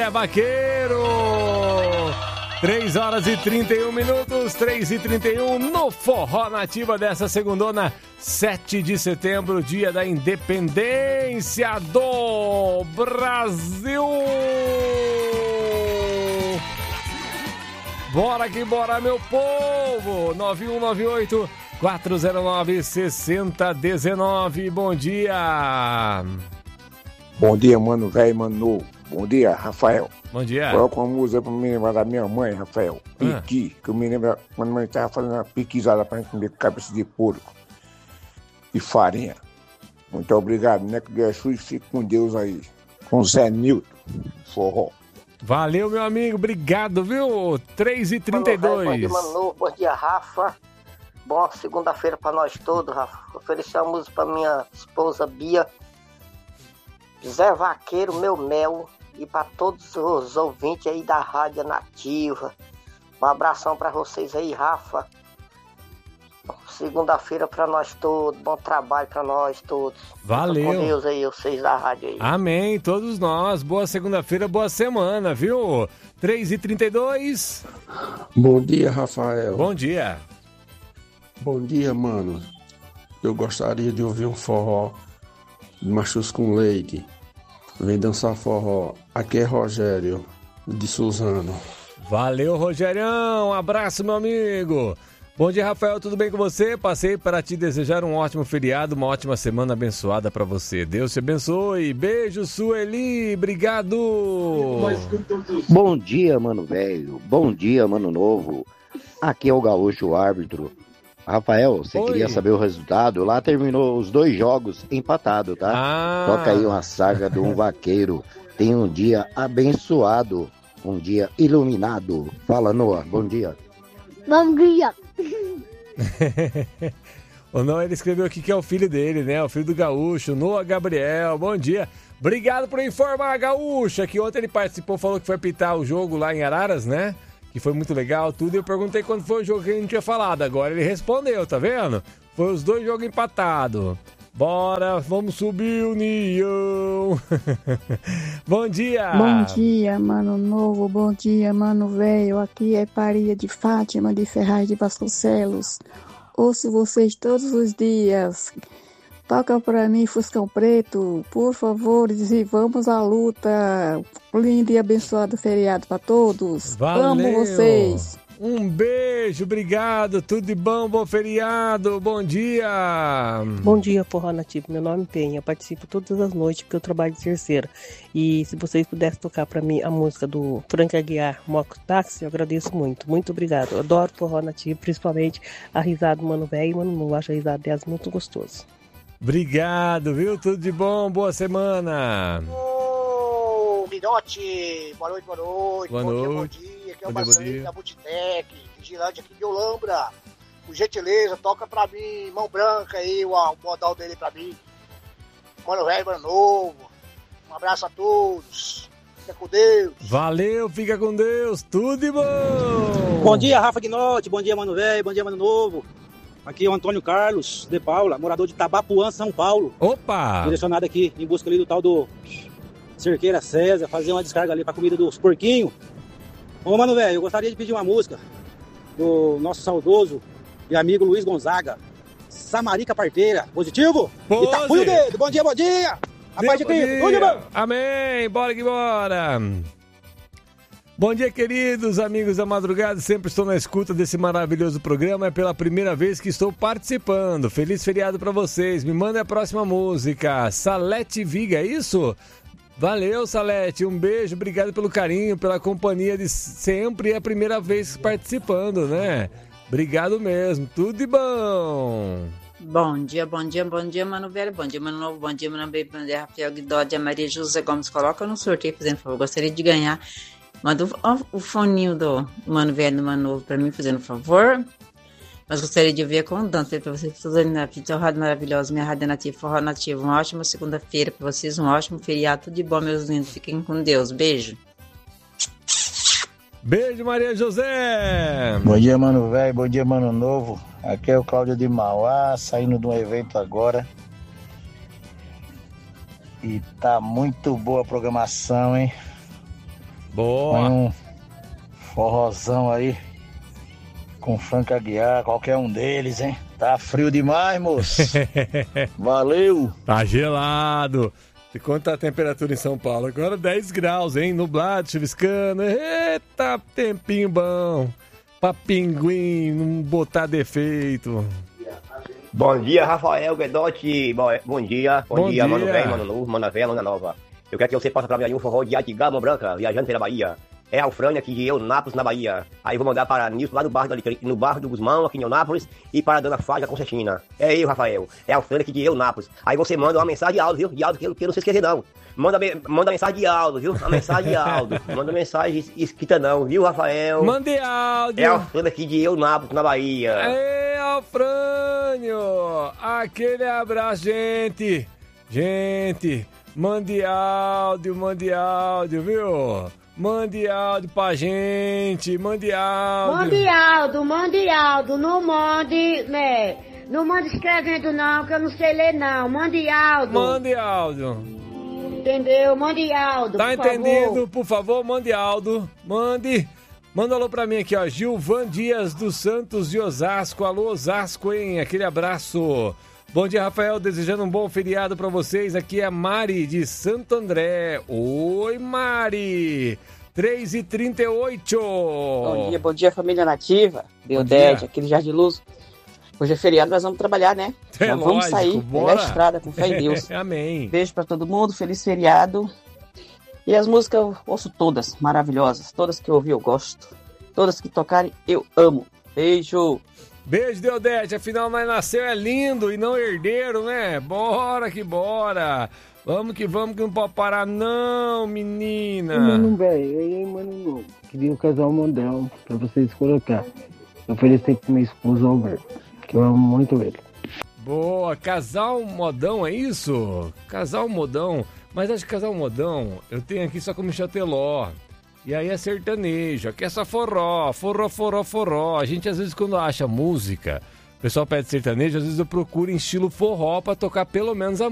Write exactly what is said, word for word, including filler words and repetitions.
É vaqueiro! três horas e trinta e um minutos, três e trinta e um no Forró Nativa dessa segundona, sete de setembro, dia da independência do Brasil! Bora que bora, meu povo! nove um nove oito, quatro zero nove, seis zero um nove, bom dia! Bom dia, mano velho, mano novo. Bom dia, Rafael. Bom dia. Coloca uma música pra me lembrar da minha mãe, Rafael. Piqui, ah. que eu me lembro quando a mãe tava fazendo uma piquizada pra gente comer cabeça de porco e farinha. Muito obrigado, né? Que Jesus fique com Deus aí. Com Zé Nilton, forró. Valeu, meu amigo, obrigado, viu? três e trinta e dois. Bom dia, mano novo. Bom dia, Rafa. Boa segunda-feira pra nós todos, Rafa. Oferecer uma música pra minha esposa Bia. Zé Vaqueiro, meu mel, e para todos os ouvintes aí da Rádio Nativa. Um abração para vocês aí, Rafa. Segunda-feira para nós todos, bom trabalho para nós todos. Valeu. Fica com Deus aí, vocês da rádio aí. Amém, todos nós. Boa segunda-feira, boa semana, viu? três e trinta e dois. Bom dia, Rafael. Bom dia. Bom dia, mano. Eu gostaria de ouvir um forró de Machos com Leite. Vem dançar forró. Aqui é Rogério, de Suzano. Valeu, Rogerião. Um abraço, meu amigo. Bom dia, Rafael. Tudo bem com você? Passei para te desejar um ótimo feriado, uma ótima semana abençoada para você. Deus te abençoe. Beijo, Sueli. Obrigado. Bom dia, mano velho. Bom dia, mano novo. Aqui é o Gaúcho, árbitro. Rafael, você Oi. Queria saber o resultado? Lá terminou os dois jogos empatados, tá? Ah. Toca aí uma saga de um vaqueiro. Tem um dia abençoado, um dia iluminado. Fala, Noah, bom dia. Bom dia. O Noah, ele escreveu aqui que é o filho dele, né? O filho do Gaúcho, Noah Gabriel. Bom dia. Obrigado por informar, Gaúcha, que ontem ele participou, falou que foi pitar o jogo lá em Araras, né? Que foi muito legal, tudo. E eu perguntei quando foi o jogo que a gente tinha falado. Agora ele respondeu, tá vendo? Foi os dois jogos empatados. Bora, vamos subir, União. Bom dia. Bom dia, mano novo. Bom dia, mano velho. Aqui é Maria de Fátima, de Ferraz de Vasconcelos. Ouço vocês todos os dias. Toca pra mim, Fuscão Preto, por favor, e vamos à luta. Lindo e abençoado feriado pra todos. Valeu. Amo vocês. Um beijo, obrigado, tudo de bom, bom feriado, bom dia. Bom dia, Forró Nativo, meu nome é Penha, eu participo todas as noites porque eu trabalho de terceira. E se vocês pudessem tocar pra mim a música do Frank Aguiar, Moco Táxi, eu agradeço muito, muito obrigado. Eu adoro Forró Nativo, principalmente a risada do Mano Velho, Mano Não, acho a risada delas muito gostoso. Obrigado, viu? Tudo de bom, boa semana. Ô, Mirote, boa noite, boa noite. Boa bom noite. dia, bom dia. Aqui é Bom o dia, bom Marcelinho dia. da Multitec, vigilante aqui de Olambra. Por gentileza, toca pra mim, mão branca aí, o, o modal dele pra mim. Mano velho, mano novo. Um abraço a todos. Fica com Deus. Valeu, fica com Deus, tudo de bom. Bom dia, Rafa Guinotti, bom dia, mano velho, bom dia, mano novo. Aqui é o Antônio Carlos de Paula, morador de Tabapuã, São Paulo. Opa! Direcionado aqui em busca ali do tal do Cerqueira César, fazer uma descarga ali pra comida dos porquinhos. Ô, mano velho, eu gostaria de pedir uma música do nosso saudoso e amigo Luiz Gonzaga. Samarica Parteira, positivo? Pose. E tá fui o dedo, bom dia, bom dia! A paz de Cristo, tudo de bom! Amém, bora que bora! Bom dia, queridos amigos da madrugada, sempre estou na escuta desse maravilhoso programa, é pela primeira vez que estou participando. Feliz feriado para vocês, me manda a próxima música, Salete Viga, é isso? Valeu, Salete, um beijo, obrigado pelo carinho, pela companhia de sempre, é a primeira vez participando, né? Obrigado mesmo, tudo de bom! Bom dia, bom dia, bom dia, Mano Velho, bom dia, Mano Novo, bom dia, Mano Bem, bom dia, Rafael Guidódia, Maria José Gomes, coloca no sorteio, fazendo favor, gostaria de ganhar. Manda o, o foninho do Mano Velho do Mano Novo pra mim, fazendo favor. Mas gostaria de ouvir a condança pra vocês, todos na Pizza Rádio Maravilhosa, minha Rádio Nativa, Forró Nativo. Uma ótima segunda-feira pra vocês, um ótimo feriado, tudo de bom, meus lindos. Fiquem com Deus, beijo. Beijo, Maria José! Bom dia, Mano Velho, bom dia, Mano Novo. Aqui é o Cláudio de Mauá, saindo de um evento agora. E tá muito boa a programação, hein? Boa. Põe um forrozão aí com Frank Aguiar, qualquer um deles, hein? Tá frio demais, moço. Valeu. Tá gelado. E quanto tá a temperatura em São Paulo? Agora dez graus, hein? Nublado, chuviscando. Eita, tempinho bom. Pra pinguim não botar defeito. Bom dia, Rafael Guedotti. Bom, bom dia. Bom, bom dia, dia, mano velho, mano novo, mano velho, mano nova. Eu quero que você possa pra mim aí um forró de Atigá, Mão Branca, viajando pela Bahia. É a Alfrânia aqui de Eunápolis, na Bahia. Aí vou mandar para Nilson, lá do bairro, da, no bairro do Guzmão, aqui em Eunápolis, e para a Dona Fágia Concertina. É eu, Rafael. É a Alfrânia aqui de Eunápolis. Aí você manda uma mensagem de áudio, viu? De áudio que eu, que eu não sei esquecer, não. Manda, manda mensagem de áudio, viu? Uma mensagem de áudio. Manda mensagem escrita, não, viu, Rafael? Mande áudio. É a Alfrânia aqui de Eunápolis, na Bahia. É, Alfrânio. Aquele abraço, gente. Gente, mande áudio, mande áudio, viu? Mande áudio pra gente, mande áudio. Mande áudio, mande áudio, não mande, né? Não mande escrevendo não, que eu não sei ler não. Mande áudio. Mande áudio. Entendeu? Mande áudio, tá por entendido? favor. Por favor, mande áudio. Mande. Manda alô pra mim aqui, ó. Gilvan Dias dos Santos de Osasco. Alô, Osasco, hein? Aquele abraço. Bom dia, Rafael, desejando um bom feriado pra vocês. Aqui é a Mari, de Santo André. Oi, Mari! três e trinta e oito. Bom dia, bom dia, família nativa. Deodete, aqui de Jardim Luz. Hoje é feriado, nós vamos trabalhar, né? É Já vamos lógico, sair, pegar a estrada, com fé em Deus. Amém. Beijo pra todo mundo, feliz feriado. E as músicas eu ouço todas, maravilhosas. Todas que eu ouvi eu gosto. Todas que tocarem eu amo. Beijo. Beijo, Deodete. Afinal, nós nasceu é lindo e não herdeiro, né? Bora que bora. Vamos que vamos, que não pode parar não, menina. Mano, velho, aí, mano, novo. Queria um casal modelo pra vocês colocar. Eu ofereci pro meu esposo Alberto, que eu amo muito ele. Boa, casal modão, é isso? Casal modão. Mas acho que casal modão, eu tenho aqui só com Michel Teló. E aí é sertanejo, aqui é só forró, forró, forró, forró. A gente às vezes quando acha música, o pessoal pede sertanejo, às vezes eu procuro em estilo forró pra tocar pelo menos a